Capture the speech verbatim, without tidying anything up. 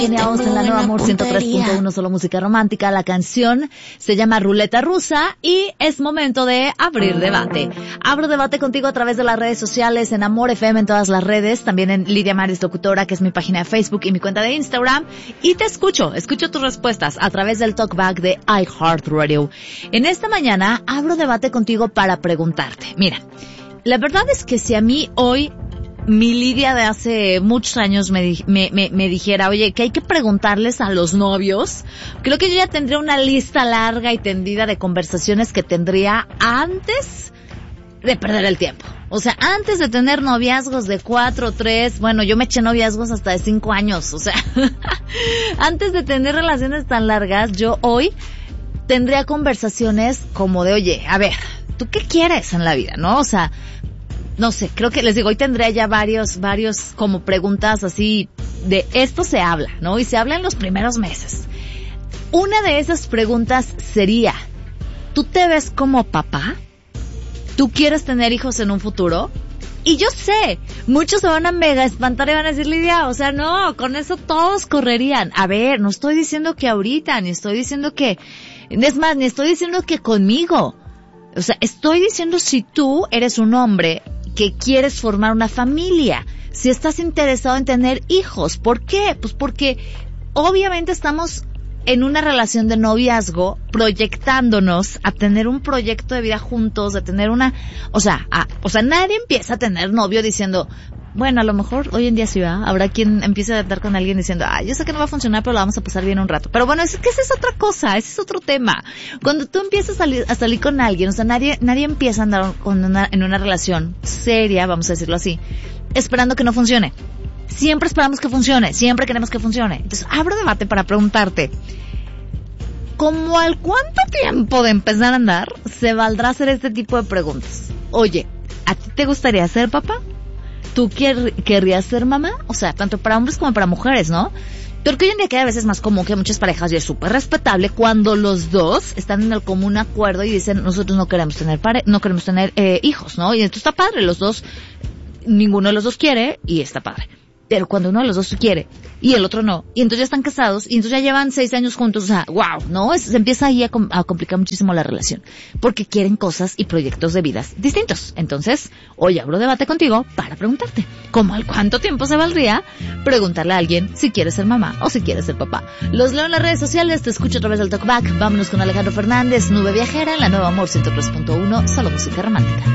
Teníamos en la Nueva Amor ciento tres punto uno, solo música romántica. La canción se llama Ruleta Rusa y es momento de abrir debate. Abro debate contigo a través de las redes sociales, en Amor F M en todas las redes, también en Lidia Maris Locutora, que es mi página de Facebook y mi cuenta de Instagram. Y te escucho, escucho tus respuestas a través del Talkback de iHeartRadio. En esta mañana abro debate contigo para preguntarte. Mira, la verdad es que si a mí hoy mi Lidia de hace muchos años me, me, me, me dijera, oye, que hay que preguntarles a los novios, creo que yo ya tendría una lista larga y tendida de conversaciones que tendría antes de perder el tiempo. O sea, antes de tener noviazgos de cuatro, tres, bueno, yo me eché noviazgos hasta de cinco años, o sea, antes de tener relaciones tan largas, yo hoy tendría conversaciones como de, oye, a ver, ¿tú qué quieres en la vida, no? O sea, no sé, creo que les digo, hoy tendré ya varios, varios como preguntas así de esto se habla, ¿no? Y se habla en los primeros meses. Una de esas preguntas sería, ¿tú te ves como papá? ¿Tú quieres tener hijos en un futuro? Y yo sé, muchos se van a mega espantar y van a decir, Lidia, o sea, no, con eso todos correrían. A ver, no estoy diciendo que ahorita, ni estoy diciendo que, es más, ni estoy diciendo que conmigo. O sea, estoy diciendo si tú eres un hombre que quieres formar una familia, si estás interesado en tener hijos. ¿Por qué? Pues porque obviamente estamos en una relación de noviazgo proyectándonos a tener un proyecto de vida juntos, de tener una, o sea, a, o sea, nadie empieza a tener novio diciendo, bueno, a lo mejor hoy en día sí va, habrá quien empiece a andar con alguien diciendo, ah, yo sé que no va a funcionar, pero la vamos a pasar bien un rato. Pero bueno, es que esa es otra cosa, ese es otro tema. Cuando tú empiezas a salir, a salir con alguien, o sea, nadie, nadie empieza a andar con una, en una relación seria, vamos a decirlo así, esperando que no funcione. Siempre esperamos que funcione, siempre queremos que funcione. Entonces, abro debate para preguntarte, ¿cómo al cuánto tiempo de empezar a andar se valdrá hacer este tipo de preguntas? Oye, ¿a ti te gustaría ser papá? ¿Tú quer- querrías ser mamá? O sea, tanto para hombres como para mujeres, ¿no? Pero que hoy en día cada vez es más común que muchas parejas, y es súper respetable cuando los dos están en el común acuerdo y dicen, nosotros no queremos tener pare- no queremos tener eh, hijos, ¿no? Y esto está padre, los dos, ninguno de los dos quiere y está padre. Pero cuando uno de los dos quiere y el otro no, y entonces ya están casados y entonces ya llevan seis años juntos, o sea, wow, ¿no? Es, se empieza ahí a, com- a complicar muchísimo la relación, porque quieren cosas y proyectos de vidas distintos. Entonces, hoy abro debate contigo para preguntarte, ¿cómo al cuánto tiempo se valdría preguntarle a alguien si quiere ser mamá o si quiere ser papá? Los leo en las redes sociales, te escucho a través del Talkback. Vámonos con Alejandro Fernández, Nube Viajera, en la Nueva Amor ciento tres punto uno, solo música romántica.